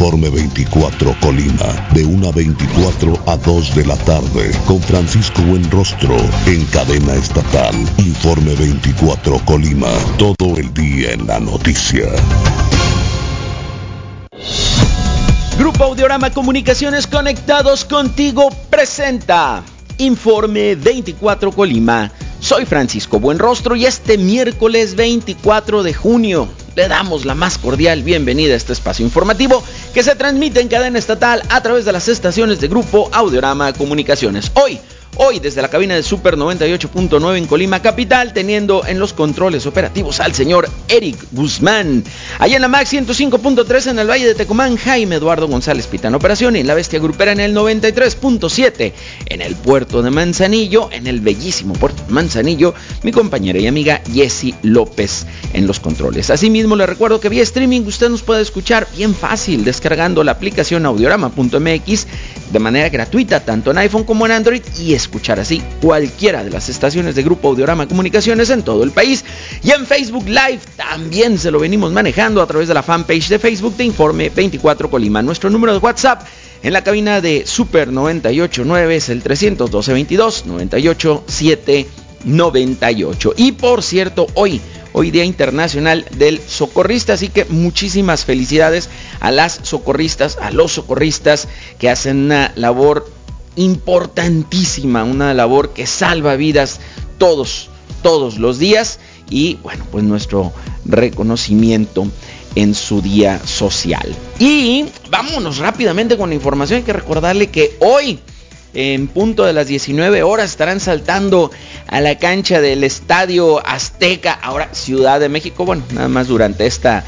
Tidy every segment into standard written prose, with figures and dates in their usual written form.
Informe 24 Colima, de 1:24 a 2 de la tarde, con Francisco Buenrostro, en cadena estatal. Informe 24 Colima, todo el día en la noticia. Grupo Audiorama Comunicaciones, conectados contigo, presenta Informe 24 Colima. Soy Francisco Buenrostro y este miércoles 24 de junio le damos la más cordial bienvenida a este espacio informativo que se transmite en cadena estatal a través de las estaciones de Grupo Audiorama Comunicaciones. Hoy desde la cabina de Super 98.9 en Colima Capital, teniendo en los controles operativos al señor Eric Guzmán. Allá en la MAX 105.3 en el Valle de Tecomán, Jaime Eduardo González Pita en operación, y en la Bestia Grupera en el 93.7 en el puerto de Manzanillo, en el bellísimo puerto de Manzanillo, mi compañera y amiga Jessy López en los controles. Asimismo, le recuerdo que vía streaming usted nos puede escuchar bien fácil descargando la aplicación audiorama.mx de manera gratuita, tanto en iPhone como en Android, y escuchar así cualquiera de las estaciones de Grupo Audiorama Comunicaciones en todo el país. Y en Facebook Live también se lo venimos manejando a través de la fanpage de Facebook de Informe 24 Colima. Nuestro número de WhatsApp en la cabina de Super 98.9 es el 312-22-98-798. Y por cierto, hoy Día Internacional del Socorrista, así que muchísimas felicidades a las socorristas, a los socorristas que hacen una labor importantísima, una labor que salva vidas todos los días, y bueno, pues nuestro reconocimiento en su día social. Y vámonos rápidamente con la información. Hay que recordarle que hoy, en punto de las 19 horas, estarán saltando a la cancha del Estadio Azteca, ahora Ciudad de México, bueno, nada más durante esta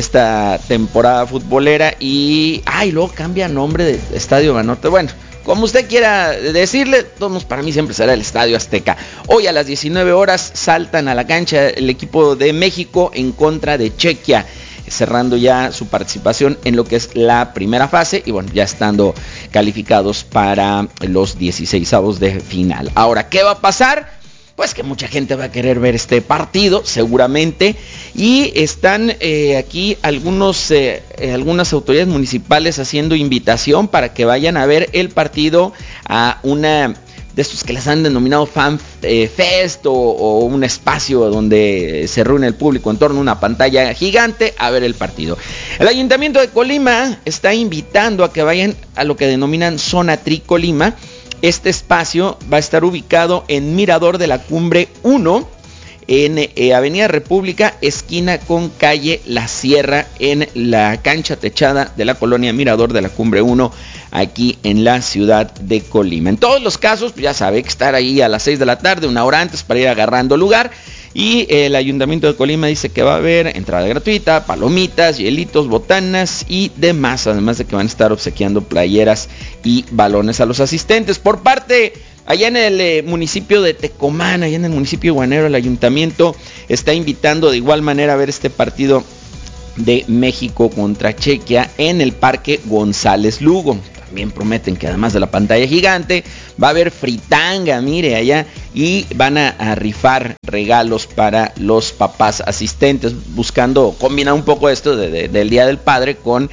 temporada futbolera, y luego cambia nombre de Estadio Banorte, bueno, como usted quiera decirle, todos para mí siempre será el Estadio Azteca. Hoy a las 19 horas saltan a la cancha el equipo de México en contra de Chequia, cerrando ya su participación en lo que es la primera fase y bueno, ya estando calificados para los 16avos de final. Ahora, ¿qué va a pasar? Pues que mucha gente va a querer ver este partido, seguramente, y están aquí algunas autoridades municipales haciendo invitación para que vayan a ver el partido a una de estos que les han denominado Fan Fest, o un espacio donde se reúne el público en torno a una pantalla gigante a ver el partido. El Ayuntamiento de Colima está invitando a que vayan a lo que denominan Zona Tricolima. Este espacio va a estar ubicado en Mirador de la Cumbre 1, en Avenida República, esquina con calle La Sierra, en la cancha techada de la colonia Mirador de la Cumbre 1, aquí en la ciudad de Colima. En todos los casos, pues ya sabe que estar ahí a las 6 de la tarde, una hora antes, para ir agarrando lugar. Y el Ayuntamiento de Colima dice que va a haber entrada gratuita, palomitas, hielitos, botanas y demás, además de que van a estar obsequiando playeras y balones a los asistentes. Por parte, allá en el municipio de Tecomán, allá en el municipio de Guanero, el Ayuntamiento está invitando de igual manera a ver este partido de México contra Chequia en el Parque González Lugo. También prometen que además de la pantalla gigante va a haber fritanga, mire allá, y van a rifar regalos para los papás asistentes, buscando combinar un poco esto del Día del Padre con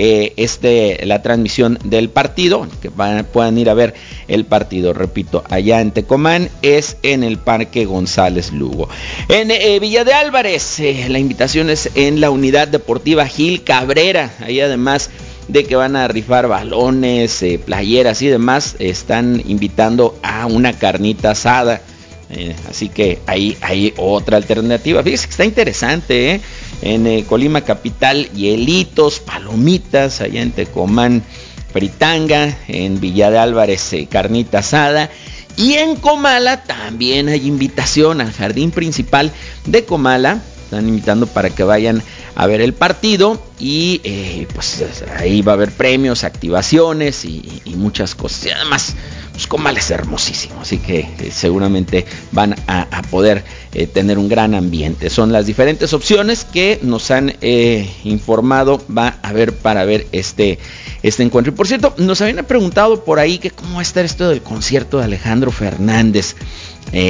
la transmisión del partido, que puedan ir a ver el partido. Repito, allá en Tecomán es en el Parque González Lugo. En Villa de Álvarez, la invitación es en la Unidad Deportiva Gil Cabrera. Ahí, además de que van a rifar balones, playeras y demás, están invitando a una carnita asada. Así que ahí hay otra alternativa. Fíjense que está interesante, en Colima Capital, hielitos, palomitas, allá en Tecomán, fritanga, en Villa de Álvarez, carnita asada. Y en Comala también hay invitación al jardín principal de Comala. Están invitando para que vayan a ver el partido y pues ahí va a haber premios, activaciones y muchas cosas. Y además, pues Comala es hermosísimo, así que seguramente van a poder tener un gran ambiente. Son las diferentes opciones que nos han informado va a haber para ver este encuentro. Y por cierto, nos habían preguntado por ahí que cómo va a estar esto del concierto de Alejandro Fernández,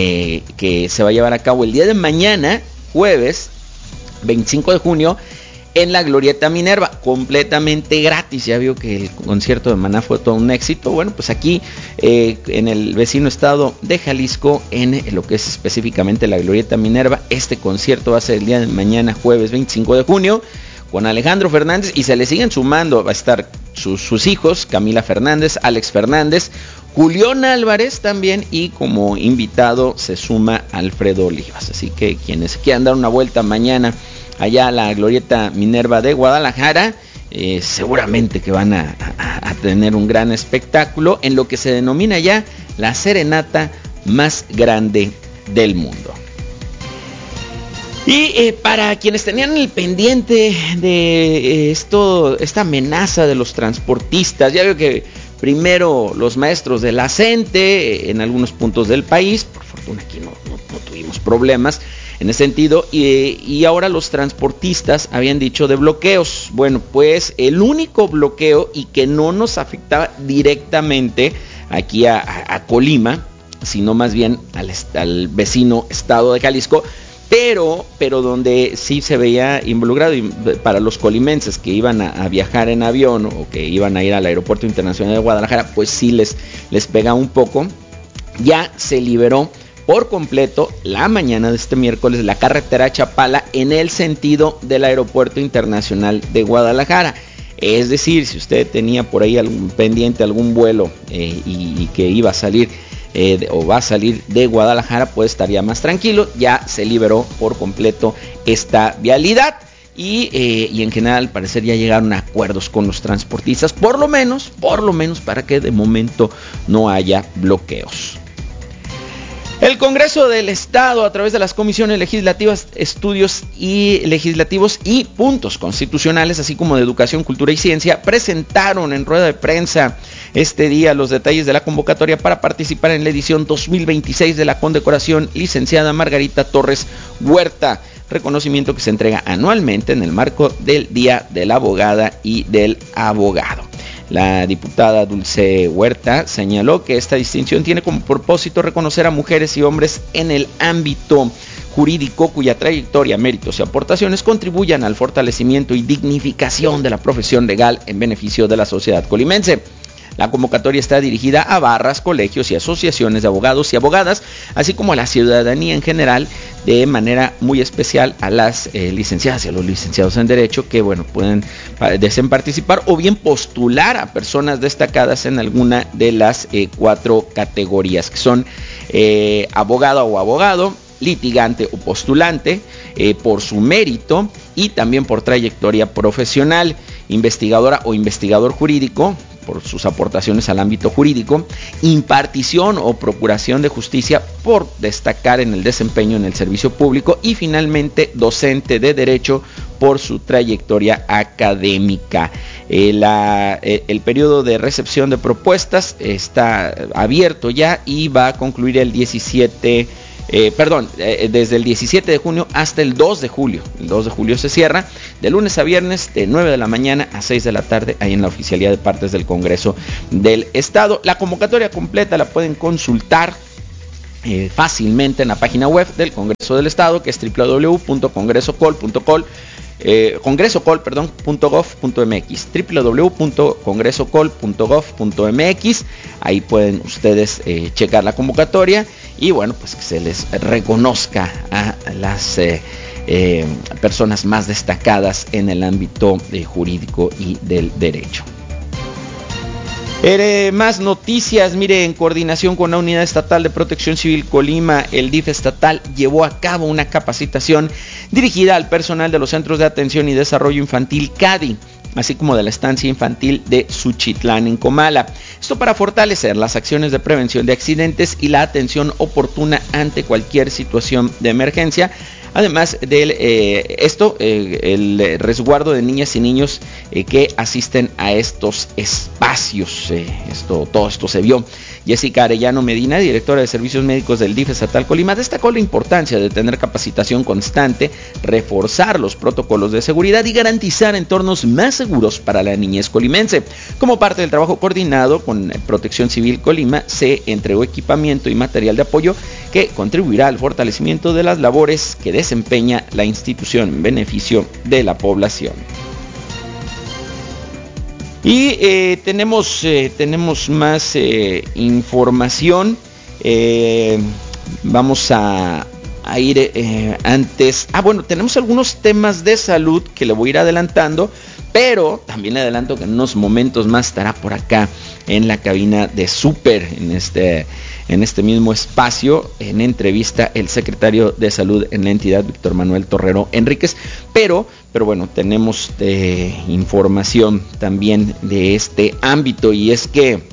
que se va a llevar a cabo el día de mañana, jueves 25 de junio, en la Glorieta Minerva, completamente gratis. Ya vio que el concierto de Maná fue todo un éxito. Bueno, pues aquí en el vecino estado de Jalisco, en lo que es específicamente la Glorieta Minerva, este concierto va a ser el día de mañana, jueves 25 de junio, con Alejandro Fernández, y se le siguen sumando, va a estar sus hijos, Camila Fernández, Alex Fernández, Julián Álvarez también, y como invitado se suma Alfredo Olivas. Así que quienes quieran dar una vuelta mañana allá a la Glorieta Minerva de Guadalajara, seguramente que van a tener un gran espectáculo en lo que se denomina ya la serenata más grande del mundo. Y para quienes tenían el pendiente de esta amenaza de los transportistas, ya veo que primero los maestros de la CENTE en algunos puntos del país, por fortuna aquí no tuvimos problemas en ese sentido, y ahora los transportistas habían dicho de bloqueos. Bueno, pues el único bloqueo, y que no nos afectaba directamente aquí a Colima, sino más bien al vecino estado de Jalisco, pero donde sí se veía involucrado, y para los colimenses que iban a viajar en avión o que iban a ir al Aeropuerto Internacional de Guadalajara, pues sí les pega un poco. Ya se liberó por completo la mañana de este miércoles la carretera Chapala en el sentido del Aeropuerto Internacional de Guadalajara. Es decir, si usted tenía por ahí algún pendiente, algún vuelo y que iba a salir o va a salir de Guadalajara, pues estaría más tranquilo. Ya se liberó por completo esta vialidad y en general al parecer ya llegaron a acuerdos con los transportistas, por lo menos para que de momento no haya bloqueos. El Congreso del Estado, a través de las comisiones legislativas, estudios legislativos y puntos constitucionales, así como de educación, cultura y ciencia, presentaron en rueda de prensa este día los detalles de la convocatoria para participar en la edición 2026 de la condecoración licenciada Margarita Torres Huerta, reconocimiento que se entrega anualmente en el marco del Día de la Abogada y del Abogado. La diputada Dulce Huerta señaló que esta distinción tiene como propósito reconocer a mujeres y hombres en el ámbito jurídico cuya trayectoria, méritos y aportaciones contribuyan al fortalecimiento y dignificación de la profesión legal en beneficio de la sociedad colimense. La convocatoria está dirigida a barras, colegios y asociaciones de abogados y abogadas, así como a la ciudadanía en general, de manera muy especial a las licenciadas y a los licenciados en Derecho que, bueno, deseen participar o bien postular a personas destacadas en alguna de las 4 categorías, que son abogada o abogado, litigante o postulante, por su mérito y también por trayectoria profesional, investigadora o investigador jurídico, por sus aportaciones al ámbito jurídico, impartición o procuración de justicia por destacar en el desempeño en el servicio público, y finalmente docente de derecho por su trayectoria académica. El periodo de recepción de propuestas está abierto ya y va a concluir el 17 desde el 17 de junio hasta el 2 de julio. El 2 de julio se cierra, de lunes a viernes, de 9 de la mañana a 6 de la tarde, ahí en la Oficialía de Partes del Congreso del Estado. La convocatoria completa la pueden consultar fácilmente en la página web del Congreso del Estado, que es congresocol.gov.mx, www.congresocol.gov.mx. Ahí pueden ustedes checar la convocatoria y, bueno, pues que se les reconozca a las personas más destacadas en el ámbito jurídico y del derecho. Más noticias. Mire, en coordinación con la Unidad Estatal de Protección Civil Colima, el DIF estatal llevó a cabo una capacitación dirigida al personal de los Centros de Atención y Desarrollo Infantil CADI, así como de la estancia infantil de Suchitlán en Comala. Esto para fortalecer las acciones de prevención de accidentes y la atención oportuna ante cualquier situación de emergencia. Además del el resguardo de niñas y niños que asisten a estos espacios. Todo esto se vio. Jessica Arellano Medina, directora de Servicios Médicos del DIF estatal Colima, destacó la importancia de tener capacitación constante, reforzar los protocolos de seguridad y garantizar entornos más seguros para la niñez colimense. Como parte del trabajo coordinado con Protección Civil Colima, se entregó equipamiento y material de apoyo que contribuirá al fortalecimiento de las labores que desempeña la institución en beneficio de la población. Y tenemos más información. Vamos a ir antes. Bueno, tenemos algunos temas de salud que le voy a ir adelantando, pero también le adelanto que en unos momentos más estará por acá en la cabina de Súper, en este mismo espacio, en entrevista el secretario de Salud en la entidad, Víctor Manuel Torrero Enríquez, pero bueno, tenemos información también de este ámbito, y es que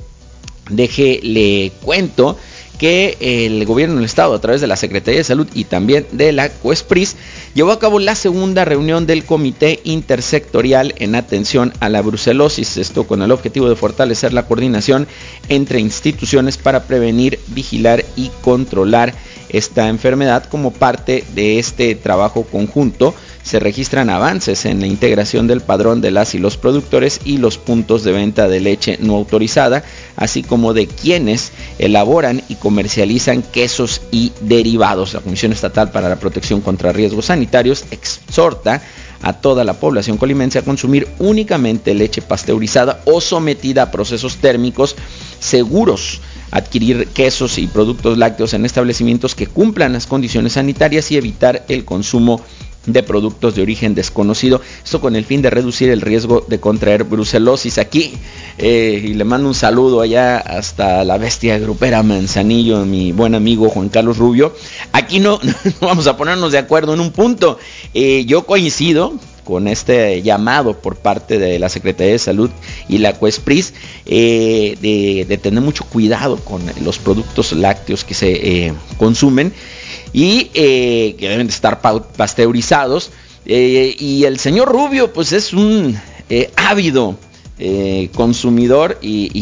le cuento que el gobierno del estado, a través de la Secretaría de Salud y también de la COESPRIS, llevó a cabo la segunda reunión del Comité Intersectorial en atención a la brucelosis, esto con el objetivo de fortalecer la coordinación entre instituciones para prevenir, vigilar y controlar esta enfermedad. Como parte de este trabajo conjunto, se registran avances en la integración del padrón de las y los productores y los puntos de venta de leche no autorizada, así como de quienes elaboran y comercializan quesos y derivados. La Comisión Estatal para la Protección contra Riesgos Sanitarios exhorta a toda la población colimense a consumir únicamente leche pasteurizada o sometida a procesos térmicos seguros, adquirir quesos y productos lácteos en establecimientos que cumplan las condiciones sanitarias y evitar el consumo de productos de origen desconocido, esto con el fin de reducir el riesgo de contraer brucelosis. Aquí y le mando un saludo allá hasta la bestia grupera Manzanillo, mi buen amigo Juan Carlos Rubio. Aquí no vamos a ponernos de acuerdo en un punto. Yo coincido con este llamado por parte de la Secretaría de Salud y la COESPRIS de tener mucho cuidado con los productos lácteos que se consumen y que deben de estar pasteurizados, y el señor Rubio pues es un ávido consumidor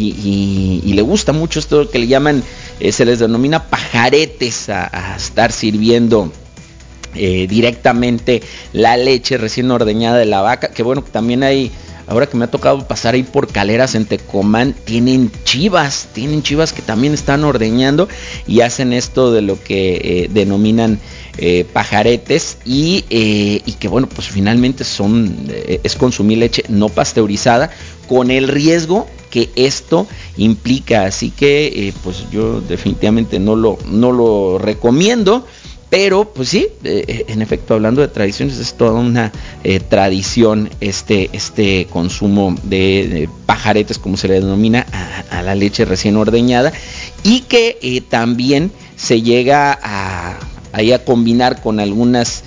y le gusta mucho esto que le llaman, se les denomina pajaretes, a estar sirviendo directamente la leche recién ordeñada de la vaca, que bueno, que también hay. Ahora que me ha tocado pasar ahí por Caleras en Tecomán, tienen chivas que también están ordeñando y hacen esto de lo que denominan pajaretes, y que bueno, pues finalmente es consumir leche no pasteurizada con el riesgo que esto implica. Así que pues yo definitivamente no lo recomiendo. Pero pues sí, en efecto, hablando de tradiciones, es toda una tradición este consumo de pajaretes, como se le denomina a la leche recién ordeñada, y que también se llega a combinar con algunas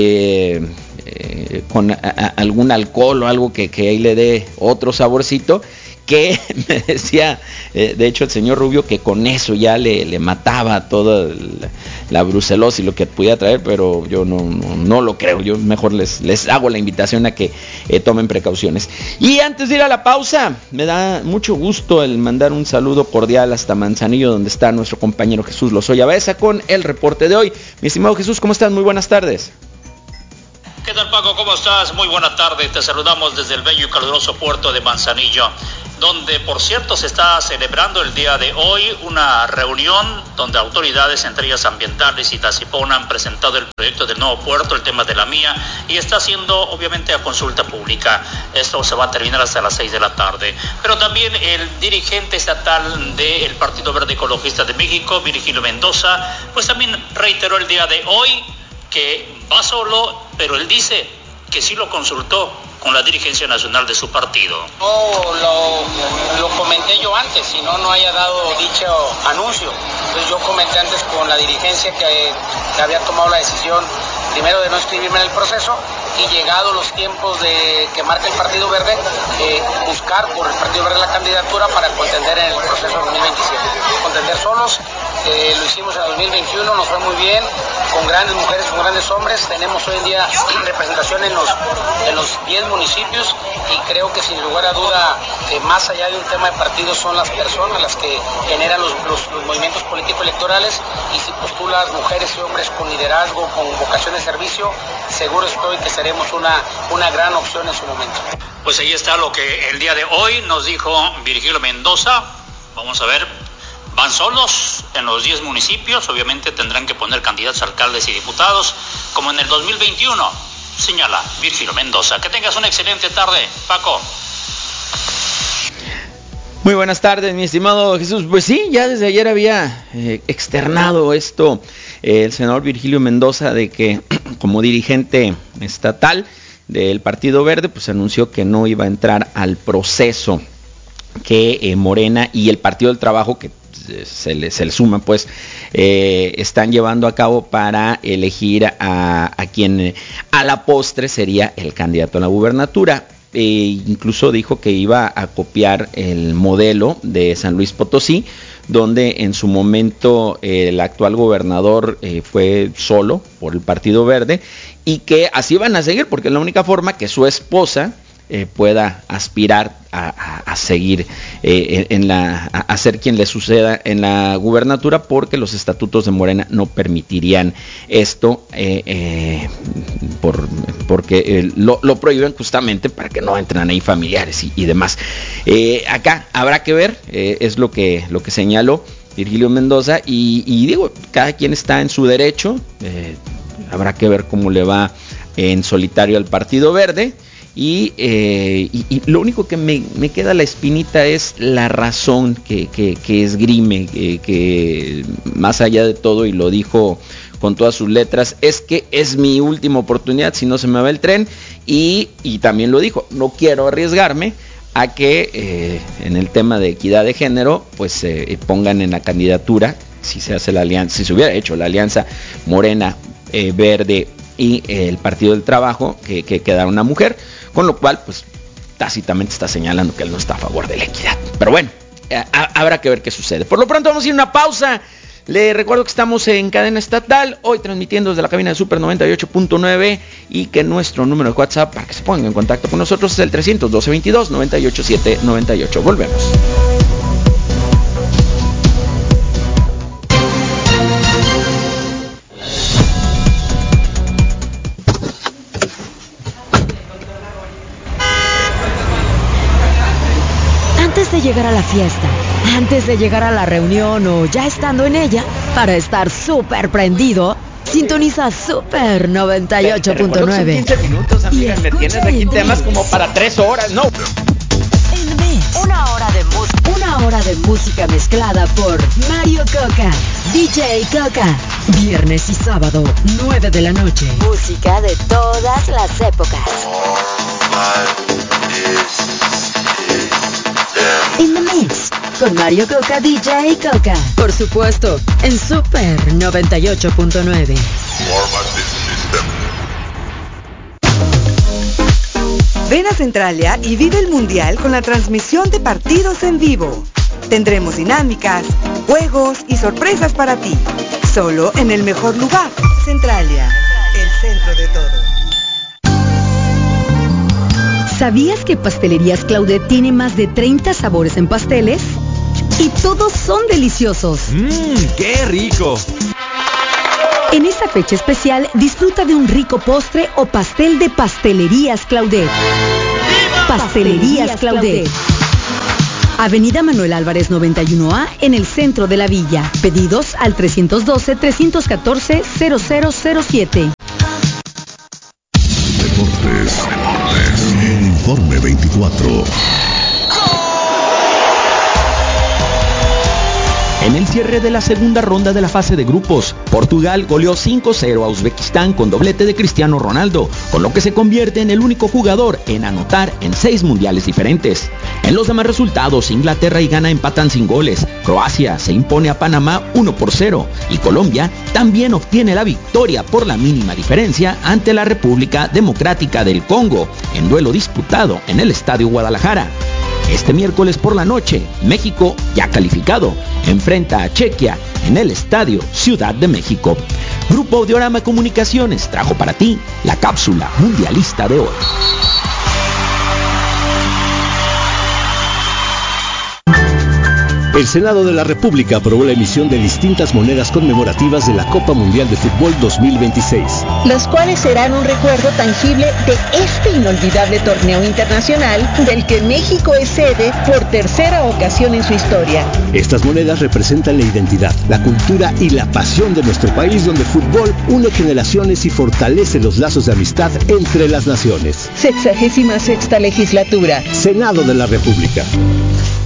con algún alcohol o algo que ahí le dé otro saborcito, que me decía, de hecho, el señor Rubio, que con eso ya le mataba toda la brucelosis y lo que pudiera traer, pero yo no lo creo. Yo mejor les hago la invitación a que tomen precauciones. Y antes de ir a la pausa, me da mucho gusto el mandar un saludo cordial hasta Manzanillo, donde está nuestro compañero Jesús Lozoya Baeza con el reporte de hoy. Mi estimado Jesús, ¿cómo estás? Muy buenas tardes. ¿Qué tal, Paco? ¿Cómo estás? Muy buena tarde. Te saludamos desde el bello y caluroso puerto de Manzanillo, donde, por cierto, se está celebrando el día de hoy una reunión donde autoridades, entre ellas ambientales y Tazipona, han presentado el proyecto del nuevo puerto, el tema de la mía, y está haciendo, obviamente, a consulta pública. Esto se va a terminar hasta las 6 de la tarde. Pero también el dirigente estatal del Partido Verde Ecologista de México, Virgilio Mendoza, pues también reiteró el día de hoy que va solo, pero él dice que sí lo consultó con la dirigencia nacional de su partido. Lo comenté yo antes, si no haya dado dicho anuncio. Entonces yo comenté antes con la dirigencia que había tomado la decisión, primero de no inscribirme en el proceso, y llegados los tiempos de que marca el Partido Verde, buscar por el Partido Verde la candidatura para contender en el proceso 2027. Contender solos, lo hicimos en 2021, nos fue muy bien, con grandes mujeres, con grandes hombres. Tenemos hoy en día representación en los 10 municipios y creo que sin lugar a duda, más allá de un tema de partidos, son las personas las que generan los movimientos político-electorales, y si postulas mujeres y hombres con liderazgo, con vocación de servicio, seguro estoy que seremos una gran opción en su momento. Pues ahí está lo que el día de hoy nos dijo Virgilio Mendoza. Vamos a ver, van solos en los 10 municipios, obviamente tendrán que poner candidatos a alcaldes y diputados, como en el 2021, señala Virgilio Mendoza. Que tengas una excelente tarde, Paco. Muy buenas tardes, mi estimado Jesús. Pues sí, ya desde ayer había externado esto el senador Virgilio Mendoza, de que como dirigente estatal del Partido Verde, pues anunció que no iba a entrar al proceso que Morena y el Partido del Trabajo, que se le suma, pues están llevando a cabo para elegir a quien a la postre sería el candidato a la gubernatura. Incluso dijo que iba a copiar el modelo de San Luis Potosí, donde en su momento el actual gobernador fue solo por el Partido Verde, y que así van a seguir, porque es la única forma que su esposa pueda aspirar a seguir a ser quien le suceda en la gubernatura, porque los estatutos de Morena no permitirían esto, porque lo prohíben justamente para que no entren ahí familiares y demás. Acá habrá que ver, es lo que señaló Virgilio Mendoza, y digo, cada quien está en su derecho. Habrá que ver cómo le va en solitario al Partido Verde. Y lo único que me queda la espinita es la razón que esgrime, que más allá de todo, y lo dijo con todas sus letras, es que es mi última oportunidad si no se me va el tren, y también lo dijo, no quiero arriesgarme a que en el tema de equidad de género pues pongan en la candidatura, si se hace la alianza, si se hubiera hecho la alianza Morena, Verde y el Partido del Trabajo, que quedara una mujer, con lo cual pues tácitamente está señalando que él no está a favor de la equidad. Pero bueno, habrá que ver qué sucede. Por lo pronto vamos a ir a una pausa. Le recuerdo que estamos en cadena estatal, hoy transmitiendo desde la cabina de Super 98.9, y que nuestro número de WhatsApp para que se pongan en contacto con nosotros es el 312-22-98798. Volvemos. Antes de llegar a la fiesta, antes de llegar a la reunión o ya estando en ella, para estar súper prendido, sintoniza Super 98.9. 15 minutos, amiga, me tienes aquí temas como para 3 horas, no. En Mix, una hora de música mezclada por Mario Coca, DJ Coca. Viernes y sábado, 9 de la noche. Música de todas las épocas. In the Mix, con Mario Coca, DJ Coca. Por supuesto, en Super 98.9. Ven a Centralia y vive el Mundial con la transmisión de partidos en vivo. Tendremos dinámicas, juegos y sorpresas para ti. Solo en el mejor lugar, Centralia, el centro de todo. ¿Sabías que Pastelerías Claudet tiene más de 30 sabores en pasteles? Y todos son deliciosos. ¡Qué rico! En esta fecha especial, disfruta de un rico postre o pastel de Pastelerías Claudet. Pastelerías Claudet. Avenida Manuel Álvarez 91A, en el centro de la villa. Pedidos al 312-314-0007. Deportes. Informe 24. en el cierre de la segunda ronda de la fase de grupos. Portugal goleó 5-0 a Uzbekistán con doblete de Cristiano Ronaldo, con lo que se convierte en el único jugador en anotar en 6 mundiales diferentes. En los demás resultados, Inglaterra y Ghana empatan sin goles, Croacia se impone a Panamá 1-0 y Colombia también obtiene la victoria por la mínima diferencia ante la República Democrática del Congo, en duelo disputado en el Estadio Guadalajara. Este miércoles por la noche, México, ya calificado, enfrenta a Chequia en el Estadio Ciudad de México. Grupo Audiorama Comunicaciones trajo para ti la cápsula mundialista de hoy. El Senado de la República aprobó la emisión de distintas monedas conmemorativas de la Copa Mundial de Fútbol 2026. Las cuales serán un recuerdo tangible de este inolvidable torneo internacional del que México es sede por tercera ocasión en su historia. Estas monedas representan la identidad, la cultura y la pasión de nuestro país, donde el fútbol une generaciones y fortalece los lazos de amistad entre las naciones. 66ª legislatura. Senado de la República.